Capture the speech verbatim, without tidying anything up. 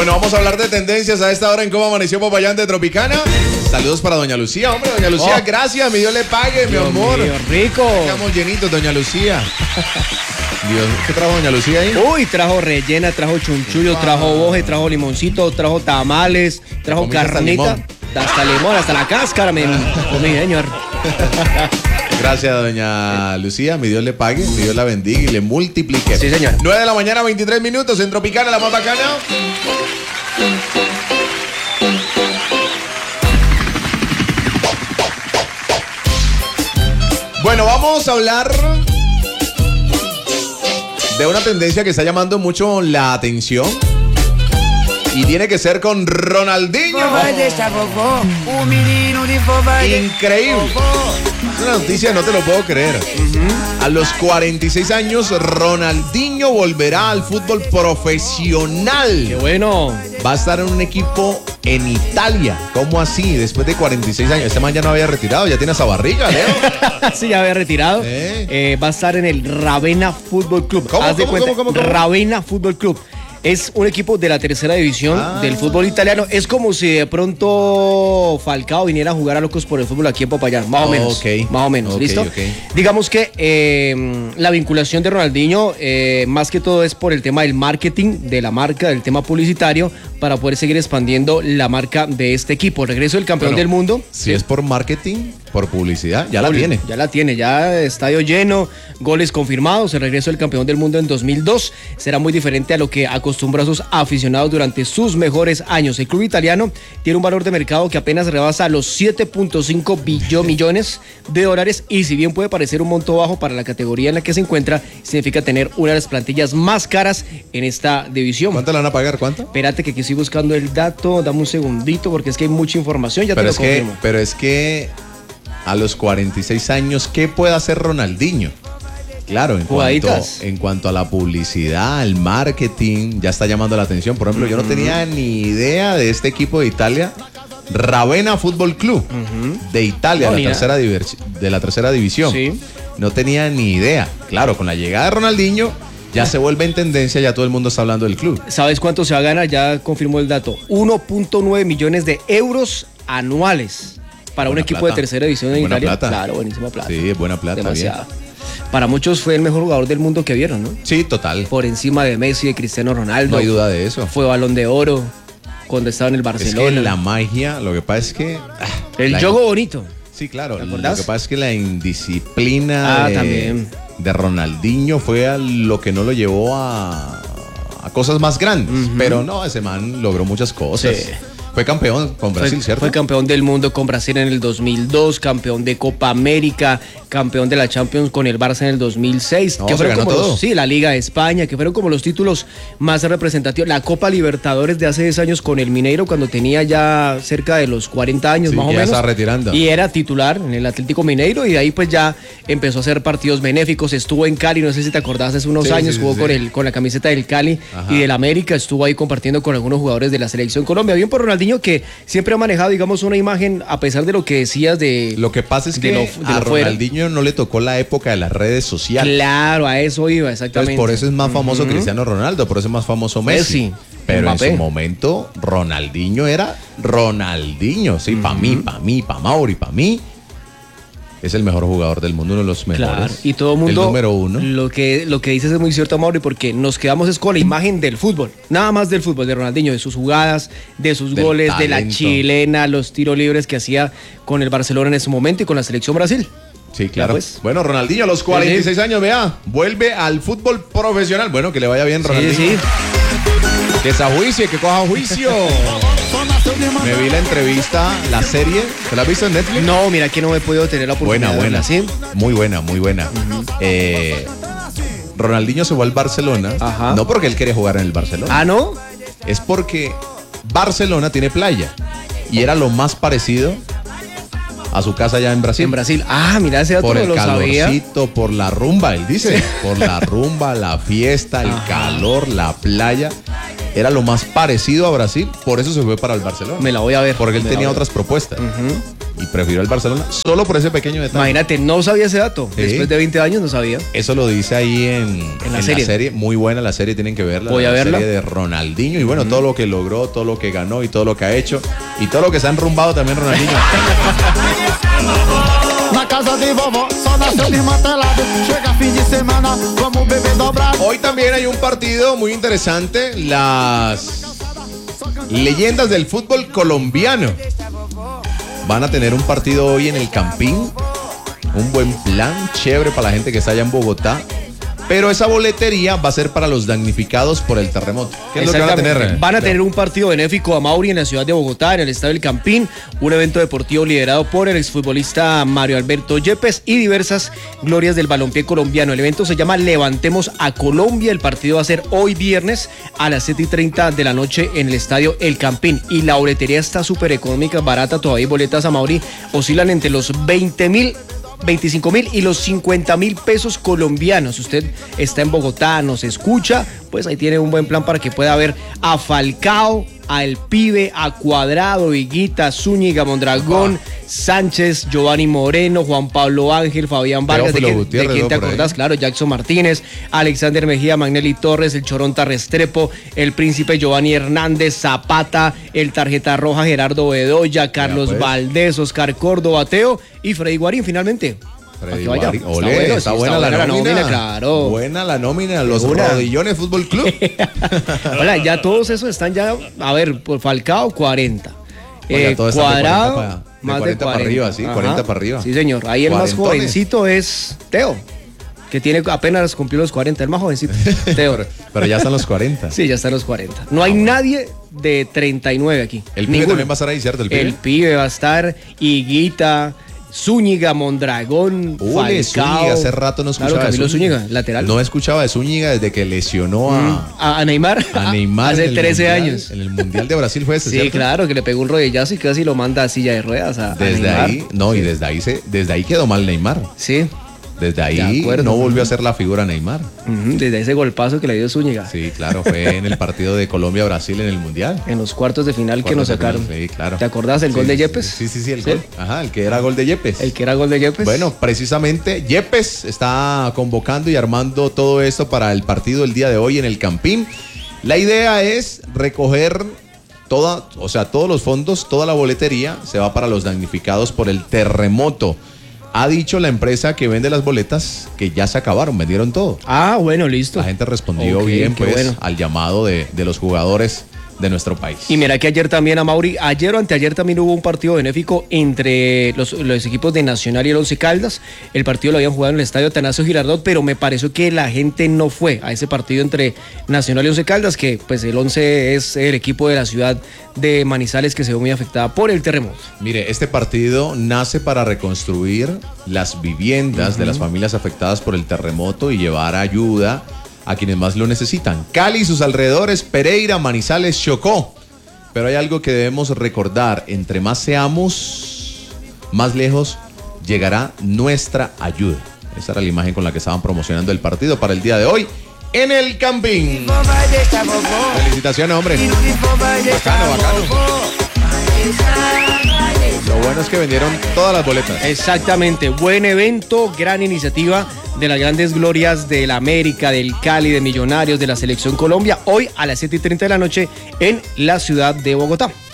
Bueno, vamos a hablar de tendencias a esta hora en Cómo Amaneció Popayán de Tropicana. Saludos para doña Lucía, hombre, doña Lucía, oh. gracias, mi Dios le pague, Dios mi amor. Mío, rico. Estamos llenitos, doña Lucía. Dios, ¿qué trajo doña Lucía ahí? Uy, trajo rellena, trajo chunchullo, ah. trajo boje, trajo limoncito, trajo tamales, trajo carnita. Hasta limón. hasta limón, hasta la cáscara, me comí, señor. Gracias, doña Lucía. Mi Dios le pague, mi Dios la bendiga y le multiplique. Sí, señor. nueve de la mañana, veintitrés minutos en Tropicana, la más bacana. Bueno, vamos a hablar de una tendencia que está llamando mucho la atención. Y tiene que ser con Ronaldinho. Increíble. Es una noticia, no te lo puedo creer. Uh-huh. A los cuarenta y seis años, Ronaldinho volverá al fútbol profesional. ¡Qué bueno! Va a estar en un equipo en Italia. ¿Cómo así? Después de cuarenta y seis años. Este man ya no había retirado, ya tiene esa barriga, Leo. Sí, ya había retirado. ¿Eh? Eh, va a estar en el Ravenna Fútbol Club. ¿Cómo, Haz de cómo, cuenta, cómo, cómo, cómo? Ravenna Fútbol Club. Es un equipo de la tercera división ah. del fútbol italiano. Es como si de pronto Falcao viniera a jugar a Locos por el Fútbol aquí en Popayán. Más o menos. Okay. Más o menos, okay, ¿listo? Okay. Digamos que eh, la vinculación de Ronaldinho, eh, más que todo es por el tema del marketing de la marca, del tema publicitario, para poder seguir expandiendo la marca de este equipo. El regreso del campeón bueno, del mundo. Si ¿sí? es por marketing, por publicidad, ya la tiene. Ya la tiene, ya estadio lleno, goles confirmados. El regreso del campeón del mundo en dos mil dos será muy diferente a lo que acostumbra a sus aficionados durante sus mejores años. El club italiano tiene un valor de mercado que apenas rebasa los siete punto cinco millones de dólares y si bien puede parecer un monto bajo para la categoría en la que se encuentra, significa tener una de las plantillas más caras en esta división. ¿Cuánto le van a pagar? ¿Cuánto? Espérate que aquí estoy buscando el dato, dame un segundito porque es que hay mucha información, ya pero te lo es confirmo. Que, pero es que a los cuarenta y seis años, ¿qué puede hacer Ronaldinho? Claro, en cuanto, en cuanto a la publicidad, el marketing, ya está llamando la atención. Por ejemplo, uh-huh. yo no tenía ni idea de este equipo de Italia, Ravenna Fútbol Club, uh-huh. de Italia, no, la tercera divers- de la tercera división. Sí. No tenía ni idea. Claro, con la llegada de Ronaldinho, ya se vuelve en tendencia, ya todo el mundo está hablando del club. ¿Sabes cuánto se va a ganar? Ya confirmó el dato. uno punto nueve millones de euros anuales para buena un equipo plata. de tercera división en buena Italia. Plata. Claro, buenísima plata. Sí, buena plata. Demasiado. Para muchos fue el mejor jugador del mundo que vieron, ¿no? Sí, total. Por encima de Messi, de Cristiano Ronaldo. No hay duda de eso. Fue Balón de Oro cuando estaba en el Barcelona. Es que la magia, lo que pasa es que... Ah, el juego bonito. Sí, claro. Lo que pasa es que la indisciplina ah, de, también. de Ronaldinho fue a lo que no lo llevó a, a cosas más grandes. Uh-huh. Pero no, ese man logró muchas cosas. Sí. Fue campeón con Brasil, fue, ¿cierto? Fue campeón del mundo con Brasil en el dos mil dos, campeón de Copa América, campeón de la Champions con el Barça en el dos mil seis. No, que se fueron ganó como todo. Los, sí, la Liga de España, que fueron como los títulos más representativos. La Copa Libertadores de hace diez años con el Mineiro cuando tenía ya cerca de los cuarenta años, sí, más o ya menos. Está retirando. Y era titular en el Atlético Mineiro y de ahí pues ya empezó a hacer partidos benéficos. Estuvo en Cali, no sé si te acordás, hace unos sí, años sí, jugó sí, con, sí. el, con la camiseta del Cali. Ajá. Y del América. Estuvo ahí compartiendo con algunos jugadores de la Selección Colombia. Bien por Ronaldinho que siempre ha manejado, digamos, una imagen, a pesar de lo que decías de... Lo que pasa es que lo, a Ronaldinho fuera. no le tocó la época de las redes sociales. Claro, a eso iba, exactamente. Entonces, por eso es más famoso uh-huh. Cristiano Ronaldo, por eso es más famoso Messi. Messi. Pero Mbappé. En su momento, Ronaldinho era Ronaldinho, sí, uh-huh. para mí, para mí, para Mauri, para mí. Es el mejor jugador del mundo, uno de los mejores. Claro, y todo el mundo. El número uno. Lo que, lo que dices es muy cierto, Mauri, porque nos quedamos es con la imagen del fútbol. Nada más del fútbol, de Ronaldinho, de sus jugadas, de sus del goles, talento. De la chilena, los tiros libres que hacía con el Barcelona en ese momento y con la selección Brasil. Sí, claro. Pues. Bueno, Ronaldinho a los cuarenta y seis sí, sí. años, vea, vuelve al fútbol profesional. Bueno, que le vaya bien, Ronaldinho. Sí, sí. Que se ajuicie, que coja juicio. Me vi la entrevista, la serie. ¿Te la has visto en Netflix? No, mira que no me he podido tener la oportunidad. Buena, buena. ¿Sí? Muy buena, muy buena. Uh-huh. Eh, Ronaldinho se fue al Barcelona. Ajá. No porque él quería jugar en el Barcelona. Ah, ¿no? Es porque Barcelona tiene playa. Y era lo más parecido a su casa allá en Brasil. En Brasil. Ah, mira, ese dato por no el lo calorcito, sabía. Por la rumba, él dice. Por la rumba, la fiesta, el Ajá. calor, la playa. Era lo más parecido a Brasil, por eso se fue para el Barcelona. Me la voy a ver. Porque él Me tenía otras propuestas. Uh-huh. y prefirió el Barcelona solo por ese pequeño detalle. Imagínate, no sabía ese dato. Sí. Después de veinte años no sabía. Eso lo dice ahí en, en, la, en serie. la serie. Muy buena la serie, tienen que verla. Voy a la verla. serie de Ronaldinho y bueno, uh-huh. todo lo que logró, todo lo que ganó y todo lo que ha hecho y todo lo que se ha enrumbado también Ronaldinho. Hoy también hay un partido muy interesante, las leyendas del fútbol colombiano van a tener un partido hoy en el Campín, un buen plan, chévere para la gente que está allá en Bogotá. Pero esa boletería va a ser para los damnificados por el terremoto. ¿Qué es lo que van a tener? Van a tener un partido benéfico a Mauri en la ciudad de Bogotá, en el Estadio El Campín, un evento deportivo liderado por el exfutbolista Mario Alberto Yepes y diversas glorias del balompié colombiano. El evento se llama Levantemos a Colombia. El partido va a ser hoy viernes a las siete y treinta de la noche en el Estadio El Campín. Y la boletería está súper económica, barata. Todavía boletas a Mauri oscilan entre los veinte mil veinticinco mil y los cincuenta mil pesos colombianos. Si usted está en Bogotá, nos escucha, pues ahí tiene un buen plan para que pueda ver a Falcao, a El Pibe, a Cuadrado, Higuita, Zúñiga, Mondragón, Opa. Sánchez, Giovanni Moreno, Juan Pablo Ángel, Fabián Vargas, ¿de, quién, ¿de quién te acordás? Claro, Jackson Martínez, Alexander Mejía, Magnelli Torres, el Choronta Restrepo, el Príncipe Giovanni Hernández, Zapata, el Tarjeta Roja Gerardo Bedoya, Carlos pues. Valdés, Oscar Córdoba, Teo y Freddy Guarín finalmente. Freddy Guarín, ole, está, bueno, está, sí, buena, está buena la nómina, nómina, claro. Buena la nómina, los una. Rodillones Fútbol Club. Hola, ya todos esos están ya, a ver, por Falcao, cuarenta. Oiga, eh, Cuadrado, para, de más cuarenta de cuarenta. Para arriba, sí, Ajá. cuarenta para arriba. Sí, señor. Ahí el más jovencito es Teo, que tiene apenas cumplió los cuarenta, el más jovencito. Teo. pero, pero ya están los cuarenta. Sí, ya están los cuarenta. No hay ah, bueno. nadie de treinta y nueve aquí. El Pibe también va a estar ahí, ¿cierto? El Pibe, el pibe va a estar, Higuita, Zúñiga, Mondragón, Ule, Falcao. Zúñiga, hace rato no escuchaba claro, Camilo de Zúñiga. Zúñiga, lateral. No escuchaba de Zúñiga desde que lesionó a... Mm, a, a Neymar. A Neymar. Hace trece mundial, años. En el Mundial de Brasil fue ese, sí, ¿cierto? claro, que le pegó un rodillazo y casi lo manda a silla de ruedas a, desde a Neymar. Ahí, no, sí. y desde ahí, se, desde ahí quedó mal Neymar. Sí. Desde ahí acuerdo, no volvió a ser la figura Neymar. Uh-huh, desde ese golpazo que le dio Zúñiga. Sí, claro, fue en el partido de Colombia-Brasil en el Mundial. En los cuartos de final cuartos que nos sacaron. Final, sí, claro. ¿Te acordás del sí, gol de sí, Yepes? Sí, sí, sí, el ¿Sí? gol. Ajá, el que era gol de Yepes. El que era gol de Yepes. Bueno, precisamente Yepes está convocando y armando todo esto para el partido el día de hoy en el Campín. La idea es recoger toda, o sea, todos los fondos, toda la boletería se va para los damnificados por el terremoto. Ha dicho la empresa que vende las boletas que ya se acabaron, vendieron todo. Ah, bueno, listo. La gente respondió okay, bien pues bueno. al llamado de, de los jugadores de nuestro país. Y mira que ayer también, a Mauri, ayer o anteayer también hubo un partido benéfico entre los, los equipos de Nacional y el Once Caldas. El partido lo habían jugado en el estadio Atanasio Girardot, pero me pareció que la gente no fue a ese partido entre Nacional y Once Caldas, que pues el Once es el equipo de la ciudad de Manizales que se ve muy afectada por el terremoto. Mire, este partido nace para reconstruir las viviendas uh-huh. de las familias afectadas por el terremoto y llevar ayuda a quienes más lo necesitan. Cali y sus alrededores, Pereira, Manizales, Chocó. Pero hay algo que debemos recordar. Entre más seamos, más lejos llegará nuestra ayuda. Esa era la imagen con la que estaban promocionando el partido para el día de hoy en el Campín. Felicitaciones, hombre. Bacano, bacano. Lo bueno es que vendieron todas las boletas. Exactamente, buen evento, gran iniciativa de las grandes glorias del América, del Cali, de Millonarios, de la Selección Colombia, hoy a las siete y treinta de la noche en la ciudad de Bogotá.